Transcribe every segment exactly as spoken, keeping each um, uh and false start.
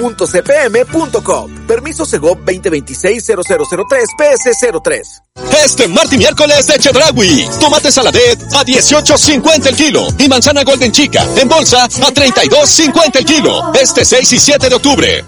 punto c p m punto com. Permiso Segov veinte veintiséis cero cero cero tres P S cero tres. Este martes y miércoles de Chedraui. Tomate saladet a dieciocho cincuenta el kilo. Y manzana Golden Chica en bolsa a treinta y dos cincuenta el kilo. Este seis y siete de octubre.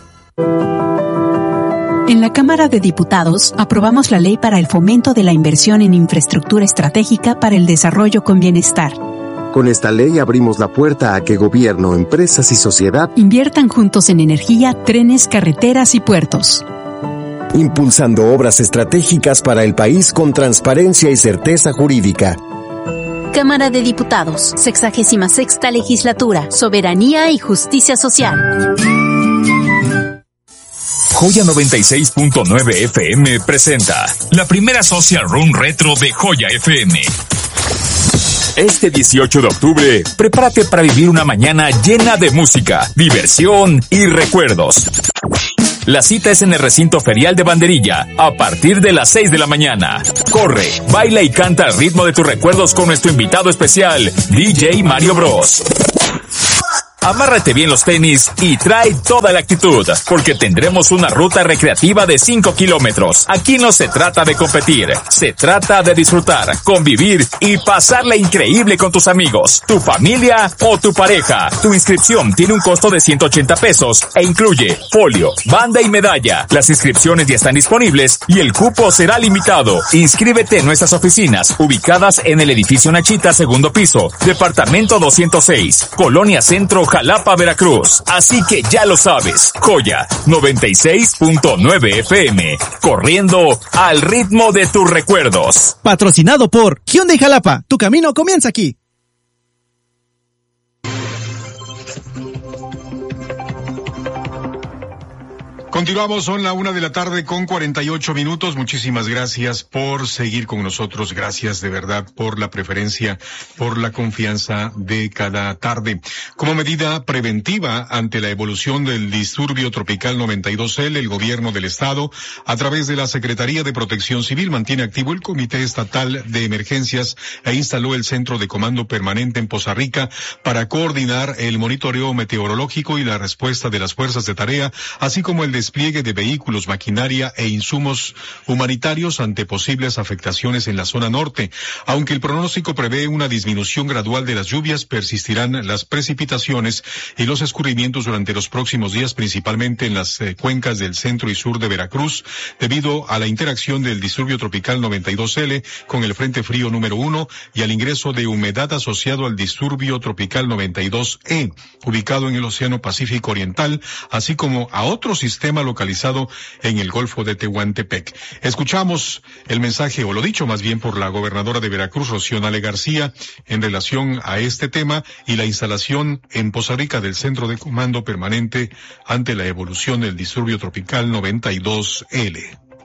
En la Cámara de Diputados aprobamos la ley para el fomento de la inversión en infraestructura estratégica para el desarrollo con bienestar. Con esta ley abrimos la puerta a que gobierno, empresas y sociedad inviertan juntos en energía, trenes, carreteras y puertos. Impulsando obras estratégicas para el país con transparencia y certeza jurídica. Cámara de Diputados, sexagésima sexta legislatura, soberanía y justicia social. Joya noventa y seis punto nueve F M presenta la primera Social Room Retro de Joya F M. Este dieciocho de octubre, prepárate para vivir una mañana llena de música, diversión y recuerdos. La cita es en el recinto ferial de Banderilla, a partir de las seis de la mañana. Corre, baila y canta al ritmo de tus recuerdos con nuestro invitado especial, D J Mario Bros. Amárrate bien los tenis y trae toda la actitud, porque tendremos una ruta recreativa de cinco kilómetros. Aquí no se trata de competir, se trata de disfrutar, convivir y pasarla increíble con tus amigos, tu familia o tu pareja. Tu inscripción tiene un costo de ciento ochenta pesos e incluye folio, banda y medalla. Las inscripciones ya están disponibles y el cupo será limitado. Inscríbete en nuestras oficinas, ubicadas en el edificio Nachita, segundo piso, departamento doscientos seis, Colonia Centro, Jalapa, Veracruz. Así que ya lo sabes, Joya noventa y seis punto nueve F M, corriendo al ritmo de tus recuerdos. Patrocinado por Hyundai Jalapa, tu camino comienza aquí. Continuamos, son la una de la tarde con cuarenta y ocho minutos. Muchísimas gracias por seguir con nosotros. Gracias de verdad por la preferencia, por la confianza de cada tarde. Como medida preventiva ante la evolución del disturbio tropical noventa y dos L, el gobierno del estado, a través de la Secretaría de Protección Civil, mantiene activo el Comité Estatal de Emergencias e instaló el Centro de Comando Permanente en Poza Rica para coordinar el monitoreo meteorológico y la respuesta de las fuerzas de tarea, así como el de despliegue de vehículos, maquinaria e insumos humanitarios ante posibles afectaciones en la zona norte. Aunque el pronóstico prevé una disminución gradual de las lluvias, persistirán las precipitaciones y los escurrimientos durante los próximos días, principalmente en las eh, cuencas del centro y sur de Veracruz, debido a la interacción del disturbio tropical noventa y dos L con el Frente Frío número uno y al ingreso de humedad asociado al disturbio tropical noventa y dos E, ubicado en el Océano Pacífico Oriental, así como a otro sistema localizado en el Golfo de Tehuantepec. Escuchamos el mensaje, o lo dicho más bien por la gobernadora de Veracruz, Rocío Nale García, en relación a este tema y la instalación en Poza Rica del Centro de Comando Permanente ante la evolución del disturbio tropical noventa y dos L.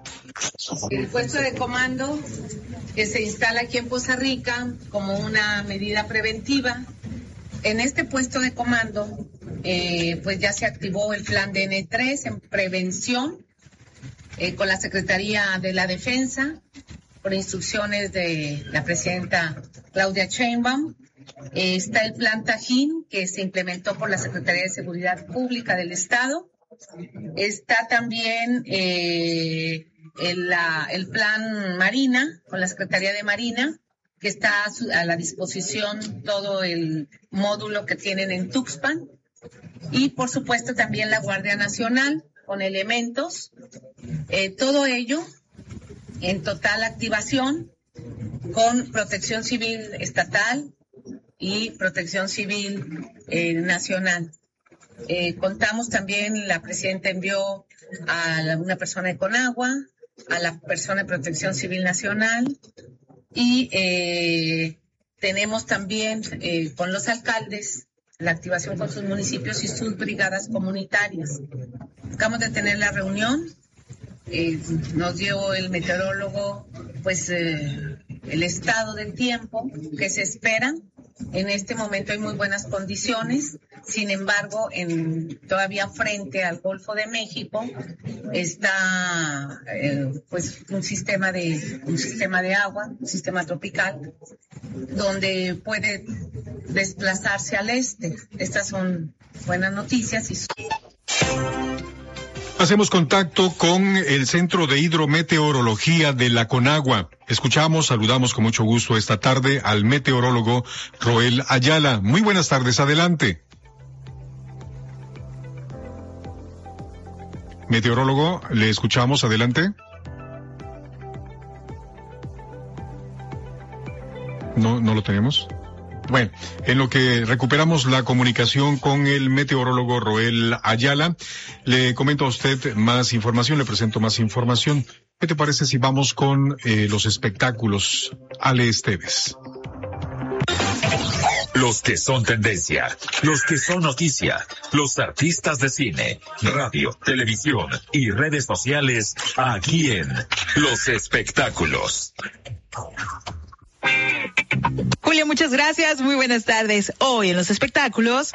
El puesto de comando que se instala aquí en Poza Rica como una medida preventiva. En este puesto de comando, eh, pues ya se activó el plan D N tres en prevención eh, con la Secretaría de la Defensa, por instrucciones de la presidenta Claudia Sheinbaum. Eh, está el plan Tajín, que se implementó por la Secretaría de Seguridad Pública del Estado. Está también eh, el, la, el plan Marina, con la Secretaría de Marina, que está a, su, a la disposición todo el módulo que tienen en Tuxpan, y por supuesto también la Guardia Nacional con elementos, eh, todo ello en total activación con Protección Civil Estatal y Protección Civil eh, Nacional. Eh, contamos también, la presidenta envió a la, una persona de Conagua, a la persona de Protección Civil Nacional, y eh, tenemos también eh, con los alcaldes la activación con sus municipios y sus brigadas comunitarias. Acabamos de tener la reunión, eh, nos dio el meteorólogo pues eh, el estado del tiempo que se espera. En este momento hay muy buenas condiciones, sin embargo, en, todavía frente al Golfo de México está eh, pues un sistema de un sistema de agua, un sistema tropical, donde puede desplazarse al este. Estas son buenas noticias. Y Hacemos contacto con el Centro de Hidrometeorología de la Conagua. Escuchamos, saludamos con mucho gusto esta tarde al meteorólogo Roel Ayala. Muy buenas tardes, adelante. Meteorólogo, le escuchamos, adelante. No, no lo tenemos. Bueno, en lo que recuperamos la comunicación con el meteorólogo Roel Ayala, le comento a usted más información, le presento más información. ¿Qué te parece si vamos con eh, los espectáculos? Ale Esteves. Los que son tendencia, los que son noticia, los artistas de cine, radio, televisión y redes sociales, aquí en Los Espectáculos. Julio, muchas gracias. Muy buenas tardes. Hoy en Los Espectáculos,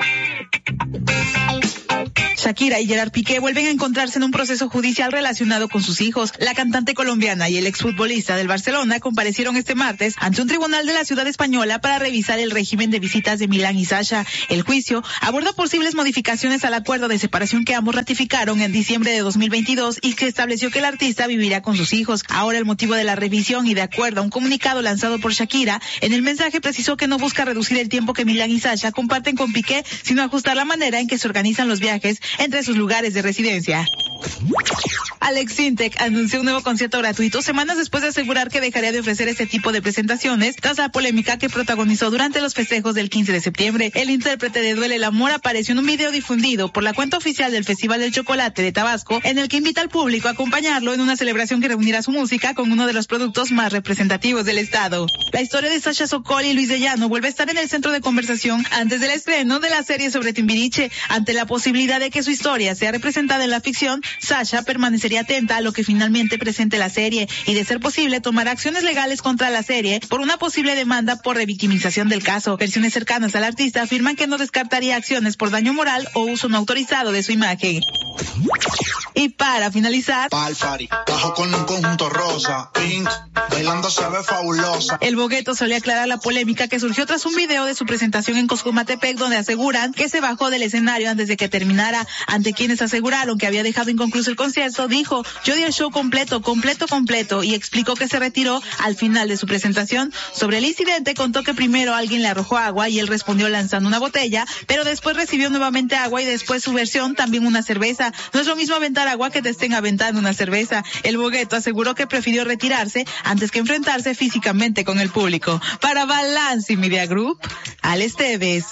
Shakira y Gerard Piqué vuelven a encontrarse en un proceso judicial relacionado con sus hijos. La cantante colombiana y el exfutbolista del Barcelona comparecieron este martes ante un tribunal de la ciudad española para revisar el régimen de visitas de Milán y Sasha. El juicio aborda posibles modificaciones al acuerdo de separación que ambos ratificaron en diciembre de dos mil veintidós y que estableció que el artista vivirá con sus hijos. Ahora el motivo de la revisión y de acuerdo a un comunicado lanzado por Shakira, en el mensaje precisó que no busca reducir el tiempo que Milán y Sasha comparten con Piqué, sino ajustar la manera en que se organizan los viajes entre sus lugares de residencia. Alex Sintek anunció un nuevo concierto gratuito semanas después de asegurar que dejaría de ofrecer este tipo de presentaciones tras la polémica que protagonizó durante los festejos del quince de septiembre. El intérprete de Duele el Amor apareció en un video difundido por la cuenta oficial del Festival del Chocolate de Tabasco, en el que invita al público a acompañarlo en una celebración que reunirá su música con uno de los productos más representativos del estado. La historia de Sasha Sokol y Luis de Llano vuelve a estar en el centro de conversación antes del estreno de la serie sobre Timbiriche. Ante la posibilidad de que su historia sea representada en la ficción, Sasha permanecería atenta a lo que finalmente presente la serie y, de ser posible, tomará acciones legales contra la serie por una posible demanda por revictimización del caso. Versiones cercanas al artista afirman que no descartaría acciones por daño moral o uso no autorizado de su imagen. Y para finalizar, bajo con un conjunto rosa, pink, bailando se ve fabulosa. El Bogueto solía aclarar la polémica que surgió tras un video de su presentación en Coscomatepec, donde aseguran que se bajó del escenario antes de que terminara. Ante quienes aseguraron que había dejado inconcluso el concierto, dijo: yo di el show completo, completo, completo, y explicó que se retiró al final de su presentación. Sobre el incidente contó que primero alguien le arrojó agua y él respondió lanzando una botella, pero después recibió nuevamente agua y después su versión también una cerveza. No es lo mismo aventar agua que te estén aventando una cerveza. El Bogueto aseguró que prefirió retirarse antes que enfrentarse físicamente con el público. Para Balance Media Group, Ale Esteves.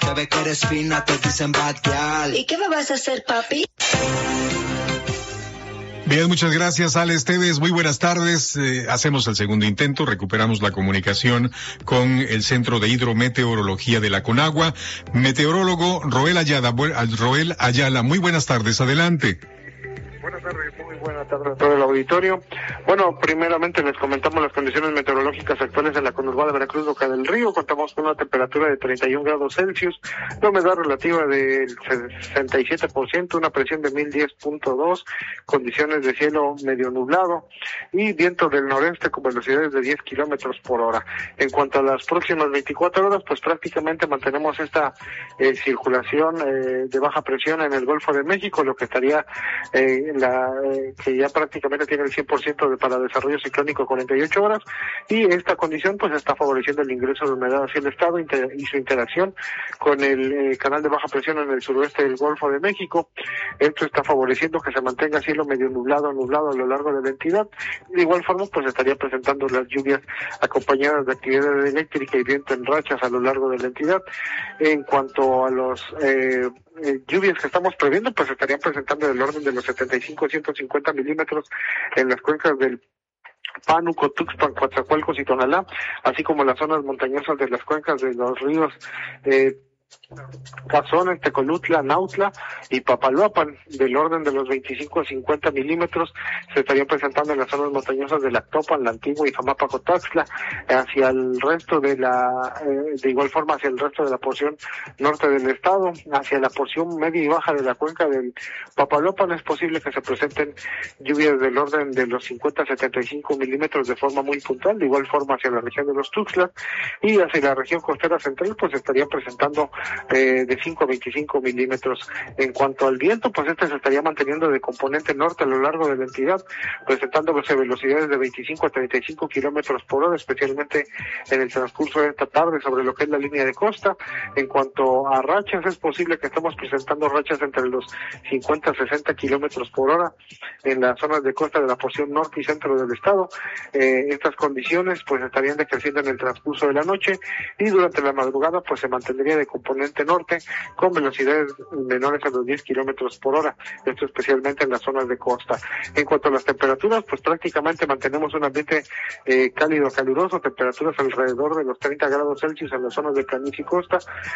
¿Y qué me vas a hacer, papi? Bien, muchas gracias, Ale Esteves. Muy buenas tardes. Eh, hacemos el segundo intento, recuperamos la comunicación con el Centro de Hidrometeorología de la Conagua. Meteorólogo Roel Ayala, Roel Ayala, muy buenas tardes, adelante. Buenas tardes, muy buenas tardes a todo el auditorio. Bueno, primeramente les comentamos las condiciones meteorológicas actuales en la conurbada de Veracruz, Boca del Río. Contamos con una temperatura de treinta y un grados Celsius, una humedad relativa del sesenta y siete por ciento, una presión de mil diez punto dos, condiciones de cielo medio nublado y viento del noreste con velocidades de diez kilómetros por hora. En cuanto a las próximas veinticuatro horas, pues prácticamente mantenemos esta eh, circulación eh, de baja presión en el Golfo de México, lo que estaría eh, la eh, que ya prácticamente tiene el cien por ciento de, para desarrollo ciclónico cuarenta y ocho horas, y esta condición pues está favoreciendo el ingreso de humedad hacia el estado inter, y su interacción con el eh, canal de baja presión en el suroeste del Golfo de México. Esto está favoreciendo que se mantenga cielo medio nublado, nublado a lo largo de la entidad. De igual forma pues estaría presentando las lluvias acompañadas de actividad eléctrica y viento en rachas a lo largo de la entidad. En cuanto a los eh, Eh, lluvias que estamos previendo, pues estarían presentando del orden de los setenta y cinco a ciento cincuenta milímetros en las cuencas del Pánuco, Tuxpan, Coatzacoalcos y Tonalá, así como las zonas montañosas de las cuencas de los ríos eh, Cazones, Tecolutla, Nautla y Papaloapan, del orden de los veinticinco a cincuenta milímetros, se estarían presentando en las zonas montañosas de Lactopan, La Antigua y Jamapacotaxtla. Hacia el resto de la, eh, de igual forma hacia el resto de la porción norte del estado, hacia la porción media y baja de la cuenca del Papaloapan, es posible que se presenten lluvias del orden de los cincuenta a setenta y cinco milímetros de forma muy puntual. De igual forma hacia la región de los Tuxtlas y hacia la región costera central, pues estarían presentando eh, de cinco a veinticinco milímetros. En cuanto al viento, pues este se estaría manteniendo de componente norte a lo largo de la entidad, presentándose velocidades de veinticinco a treinta y cinco kilómetros por hora, especialmente en el transcurso de esta tarde sobre lo que es la línea de costa. En cuanto a rachas, es posible que estemos presentando rachas entre los cincuenta a sesenta kilómetros por hora en las zonas de costa de la porción norte y centro del estado. Eh, estas condiciones pues estarían decreciendo en el transcurso de la noche y durante la madrugada pues se mantendría de componente norte con velocidades menores a los diez kilómetros por hora, esto especialmente en las zonas de costa. En cuanto a las temperaturas, pues prácticamente mantenemos un ambiente eh, cálido, caluroso, temperaturas alrededor de los treinta grados Celsius en las zonas de planicie y costa,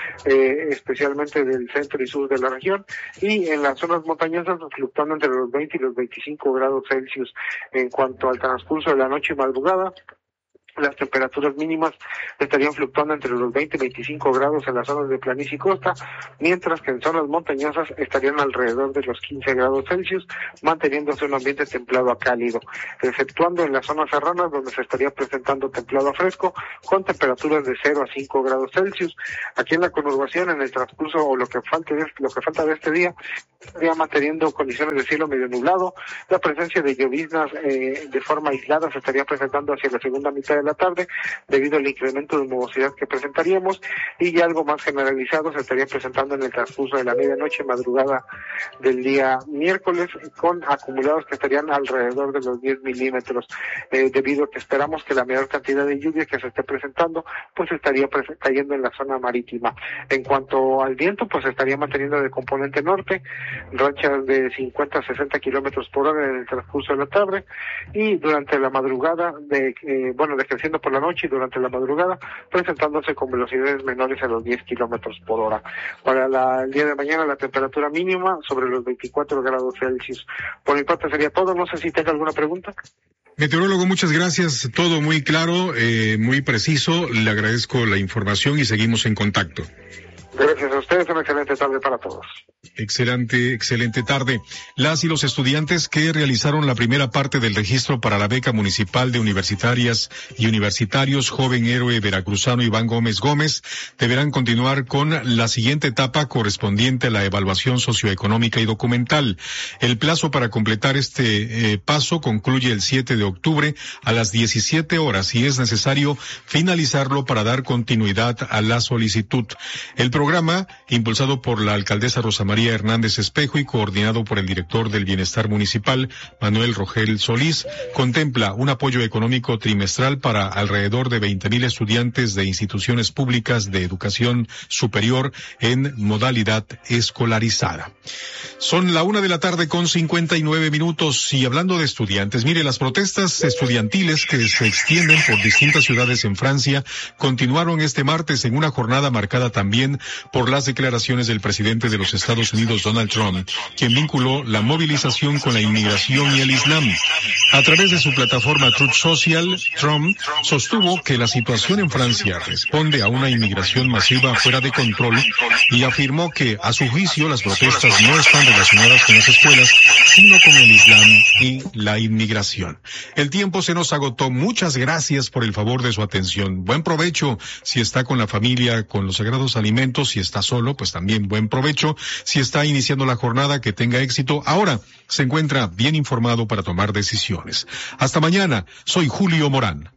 eh, especialmente del centro y sur de la región, y en las zonas montañosas fluctuando entre los veinte y los veinticinco grados Celsius. En cuanto al transcurso de la noche y madrugada, las temperaturas mínimas estarían fluctuando entre los veinte y veinticinco grados en las zonas de planicie y costa, mientras que en zonas montañosas estarían alrededor de los quince grados Celsius, manteniéndose un ambiente templado a cálido, exceptuando en las zonas serranas donde se estaría presentando templado a fresco, con temperaturas de cero a cinco grados Celsius. Aquí en la conurbación, en el transcurso o lo que falte de, lo que falta de este día, estaría manteniendo condiciones de cielo medio nublado. La presencia de lloviznas eh, de forma aislada se estaría presentando hacia la segunda mitad de la tarde debido al incremento de nubosidad que presentaríamos, y ya algo más generalizado se estaría presentando en el transcurso de la medianoche madrugada del día miércoles, con acumulados que estarían alrededor de los diez milímetros, eh, debido a que esperamos que la mayor cantidad de lluvia que se esté presentando pues estaría pre- cayendo en la zona marítima. En cuanto al viento, pues estaría manteniendo de componente norte rachas de cincuenta a sesenta kilómetros por hora en el transcurso de la tarde, y durante la madrugada de eh, bueno de creciendo por la noche y durante la madrugada presentándose con velocidades menores a los diez kilómetros por hora. Para la, el día de mañana la temperatura mínima sobre los veinticuatro grados Celsius. Por mi parte sería todo, no sé si tenga alguna pregunta. Meteorólogo, muchas gracias, todo muy claro, eh, muy preciso, le agradezco la información y seguimos en contacto. Gracias a ustedes, una excelente tarde para todos. Excelente, excelente tarde. Las y los estudiantes que realizaron la primera parte del registro para la beca municipal de universitarias y universitarios Joven Héroe Veracruzano Iván Gómez Gómez deberán continuar con la siguiente etapa correspondiente a la evaluación socioeconómica y documental. El plazo para completar este eh, paso concluye el siete de octubre a las diecisiete horas y es necesario finalizarlo para dar continuidad a la solicitud. El programa, impulsado por la alcaldesa Rosa María Hernández Espejo y coordinado por el director del Bienestar Municipal, Manuel Rogel Solís, contempla un apoyo económico trimestral para alrededor de veinte mil estudiantes de instituciones públicas de educación superior en modalidad escolarizada. Son la una de la tarde con cincuenta y nueve minutos y hablando de estudiantes, mire, las protestas estudiantiles que se extienden por distintas ciudades en Francia continuaron este martes en una jornada marcada también por las declaraciones del presidente de los Estados Unidos, Donald Trump, quien vinculó la movilización con la inmigración y el Islam. A través de su plataforma Truth Social, Trump sostuvo que la situación en Francia responde a una inmigración masiva fuera de control y afirmó que, a su juicio, las protestas no están relacionadas con las escuelas, sino con el Islam y la inmigración. El tiempo se nos agotó. Muchas gracias por el favor de su atención. Buen provecho si está con la familia, con los sagrados alimentos. Si está solo, pues también buen provecho. Si está iniciando la jornada, que tenga éxito. Ahora se encuentra bien informado para tomar decisiones. Hasta mañana. Soy Julio Morán.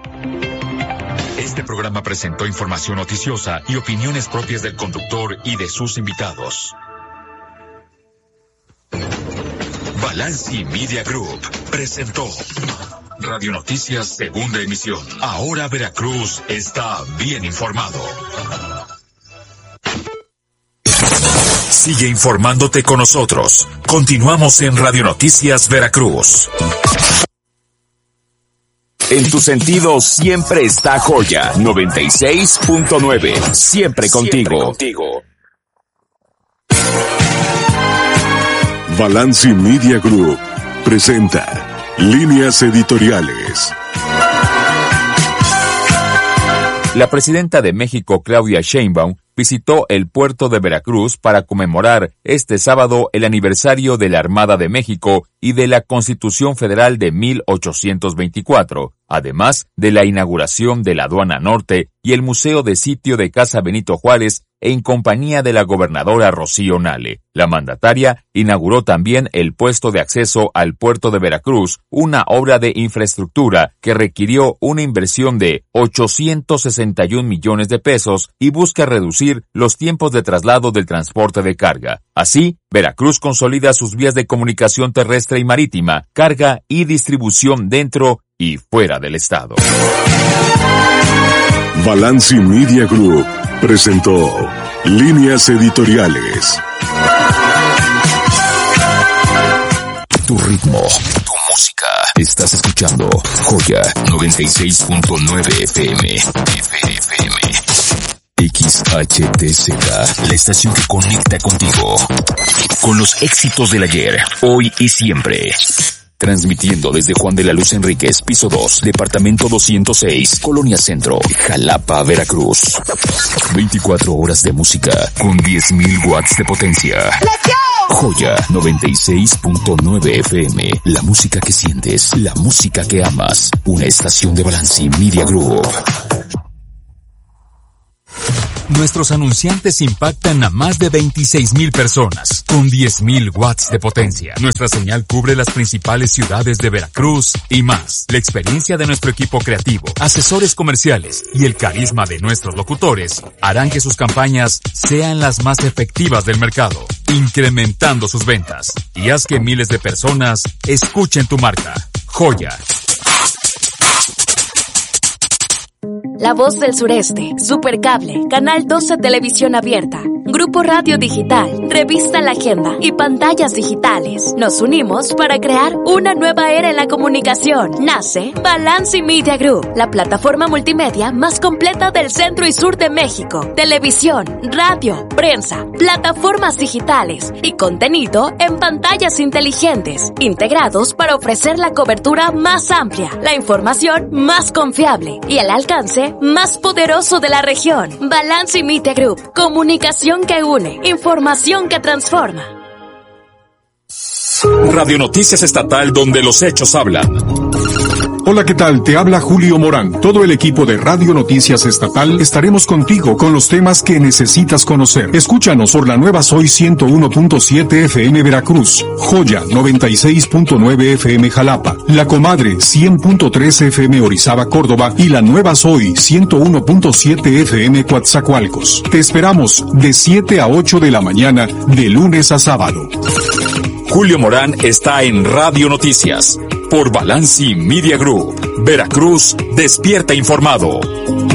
Este programa presentó información noticiosa y opiniones propias del conductor y de sus invitados. Balanci Media Group presentó Radio Noticias Segunda Emisión. Ahora Veracruz está bien informado. Sigue informándote con nosotros. Continuamos en Radio Noticias Veracruz. En tus sentidos siempre está Joya noventa y seis punto nueve. Siempre contigo. Siempre contigo. Balanci Media Group presenta Líneas Editoriales. La presidenta de México, Claudia Sheinbaum, visitó el puerto de Veracruz para conmemorar este sábado el aniversario de la Armada de México y de la Constitución Federal de mil ochocientos veinticuatro, además de la inauguración de la Aduana Norte y el Museo de Sitio de Casa Benito Juárez en compañía de la gobernadora Rocío Nale. La mandataria inauguró también el puesto de acceso al puerto de Veracruz, una obra de infraestructura que requirió una inversión de ochocientos sesenta y un millones de pesos y busca reducir los tiempos de traslado del transporte de carga. Así, Veracruz consolida sus vías de comunicación terrestre y marítima, carga y distribución dentro y fuera del estado. Balanci Media Group presentó Líneas Editoriales. Tu ritmo, tu música. Estás escuchando Joya noventa y seis punto nueve F M. F M. X H T Z, la estación que conecta contigo. Con los éxitos del ayer, hoy y siempre. Transmitiendo desde Juan de la Luz Enríquez, piso dos, departamento doscientos seis, Colonia Centro, Jalapa, Veracruz. veinticuatro horas de música con diez mil watts de potencia. Joya noventa y seis punto nueve F M, la música que sientes, la música que amas. Una estación de Balanci Media Group. Nuestros anunciantes impactan a más de veintiséis mil personas, con diez mil watts de potencia. Nuestra señal cubre las principales ciudades de Veracruz y más. La experiencia de nuestro equipo creativo, asesores comerciales y el carisma de nuestros locutores harán que sus campañas sean las más efectivas del mercado, incrementando sus ventas. Y haz que miles de personas escuchen tu marca. Joya. La Voz del Sureste, Supercable, Canal doce Televisión Abierta, Grupo Radio Digital, Revista La Agenda y Pantallas Digitales. Nos unimos para crear una nueva era en la comunicación. Nace Balanci Media Group, la plataforma multimedia más completa del centro y sur de México. Televisión, radio, prensa, plataformas digitales y contenido en pantallas inteligentes, integrados para ofrecer la cobertura más amplia, la información más confiable y el alcance más poderoso de la región. Balanci Media Group, comunicación que une, información que transforma. Radio Noticias Estatal, donde los hechos hablan. Hola, ¿qué tal? Te habla Julio Morán. Todo el equipo de Radio Noticias Estatal estaremos contigo con los temas que necesitas conocer. Escúchanos por la nueva Soy ciento uno punto siete F M Veracruz, Joya noventa y seis punto nueve F M Jalapa, La Comadre cien punto tres F M Orizaba Córdoba y la nueva Soy ciento uno punto siete F M Coatzacoalcos. Te esperamos de siete a ocho de la mañana, de lunes a sábado. Julio Morán está en Radio Noticias por Balanci Media Group. Veracruz despierta informado.